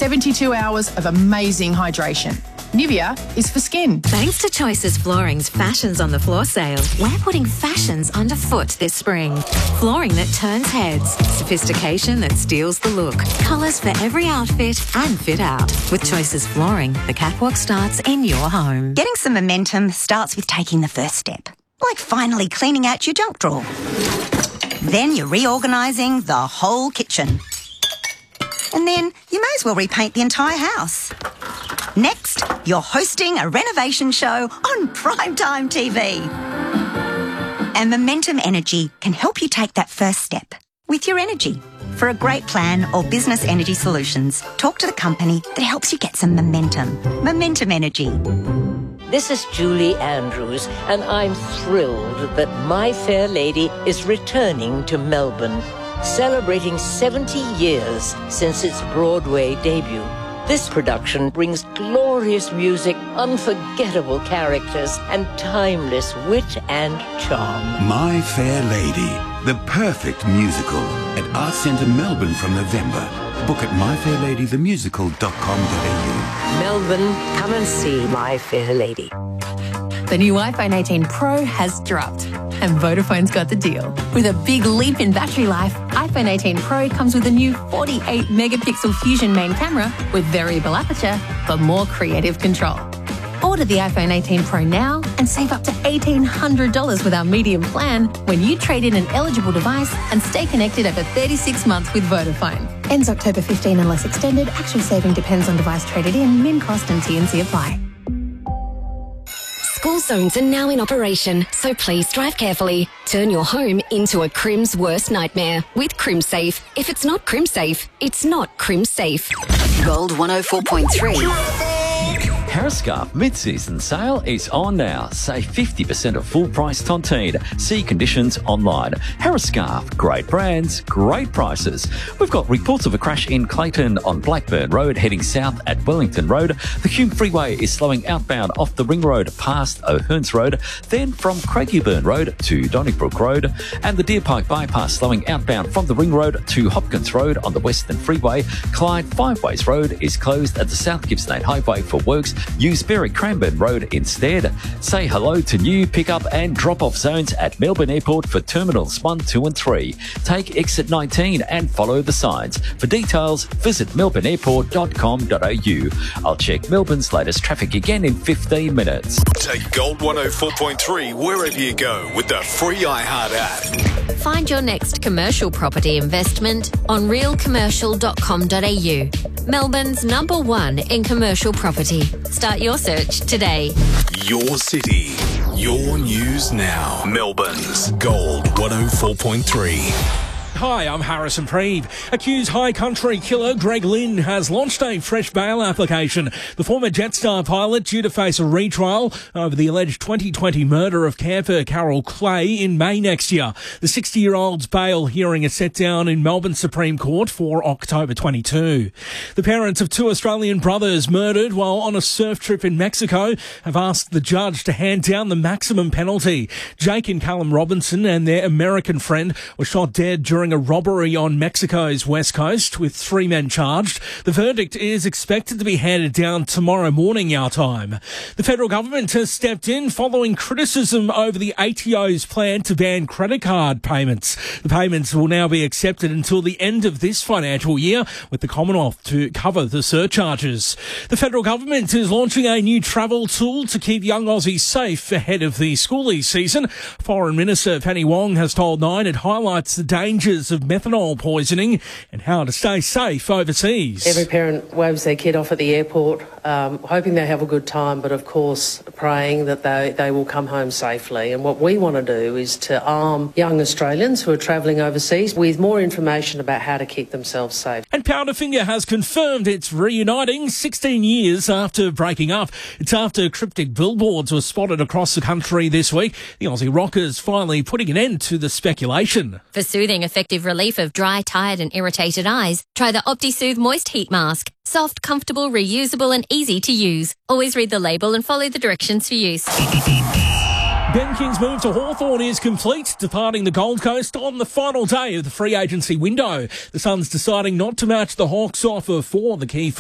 72 hours of amazing hydration. Nivea is for skin. Thanks to Choices Flooring's Fashions on the Floor sale, we're putting fashions underfoot this spring. Flooring that turns heads, sophistication that steals the look, colours for every outfit and fit out. With Choices Flooring, the catwalk starts in your home. Getting some momentum starts with taking the first step, like finally cleaning out your junk drawer. Then you're reorganising the whole kitchen. And then you may as well repaint the entire house. Next, you're hosting a renovation show on primetime TV. And Momentum Energy can help you take that first step with your energy. For a great plan or business energy solutions, talk to the company that helps you get some momentum. Momentum Energy. This is Julie Andrews, and I'm thrilled that My Fair Lady is returning to Melbourne, celebrating 70 years since its Broadway debut. This production brings glorious music, unforgettable characters, and timeless wit and charm. My Fair Lady, the perfect musical at Arts Centre Melbourne from November. Book at myfairladythemusical.com.au. Melbourne, come and see My Fair Lady. The new iPhone 18 Pro has dropped, and Vodafone's got the deal. With a big leap in battery life, iPhone 18 Pro comes with a new 48-megapixel Fusion main camera with variable aperture for more creative control. Order the iPhone 18 Pro now and save up to $1,800 with our medium plan when you trade in an eligible device and stay connected over 36 months with Vodafone. Ends October 15 unless extended. Actual saving depends on device traded in. Min cost and T&C apply. School zones are now in operation, so please drive carefully. Turn your home into a Crim's worst nightmare with CrimSafe. If it's not CrimSafe, it's not CrimSafe. Gold 104.3. Harriscarf mid-season sale is on now. Save 50% of full-price Tontine. See conditions online. Harriscarf, great brands, great prices. We've got reports of a crash in Clayton on Blackburn Road heading south at Wellington Road. The Hume Freeway is slowing outbound off the Ring Road past O'Hearns Road, then from Craigieburn Road to Donnybrook Road, and the Deer Park Bypass slowing outbound from the Ring Road to Hopkins Road on the Western Freeway. Clyde Five-Ways Road is closed at the South Gippsland Highway for works. Use Berry Cranbourne Road instead. Say hello to new pick-up and drop-off zones at Melbourne Airport for Terminals 1, 2 and 3. Take exit 19 and follow the signs. For details, visit melbourneairport.com.au. I'll check Melbourne's latest traffic again in 15 minutes. Take Gold 104.3 wherever you go with the free iHeart app. Find your next commercial property investment on realcommercial.com.au. Melbourne's #1 in commercial property. Start your search today. Your city, your news now. Melbourne's Gold 104.3. Hi, I'm Harrison Preeve. Accused High Country killer Greg Lynn has launched a fresh bail application. The former Jetstar pilot due to face a retrial over the alleged 2020 murder of camper Carol Clay in May next year. The 60-year-old's bail hearing is set down in Melbourne Supreme Court for October 22. The parents of two Australian brothers murdered while on a surf trip in Mexico have asked the judge to hand down the maximum penalty. Jake and Callum Robinson and their American friend were shot dead during a robbery on Mexico's west coast, with 3 men charged. The verdict is expected to be handed down tomorrow morning our time. The federal government has stepped in following criticism over the ATO's plan to ban credit card payments. The payments will now be accepted until the end of this financial year, with the Commonwealth to cover the surcharges. The federal government is launching a new travel tool to keep young Aussies safe ahead of the schoolie season. Foreign Minister Penny Wong has told Nine it highlights the dangers of methanol poisoning and how to stay safe overseas. Every parent waves their kid off at the airport, hoping they have a good time, but of course praying that they will come home safely. And what we want to do is to arm young Australians who are travelling overseas with more information about how to keep themselves safe. And Powderfinger has confirmed it's reuniting 16 years after breaking up. It's after cryptic billboards were spotted across the country this week. The Aussie Rockers finally putting an end to the speculation. For soothing, effective relief of dry, tired and irritated eyes, try the OptiSoothe Moist Heat Mask. Soft, comfortable, reusable and easy to use. Always read the label and follow the directions for use. Ben King's move to Hawthorn is complete, departing the Gold Coast on the final day of the free agency window. The Suns deciding not to match the Hawks' offer for the key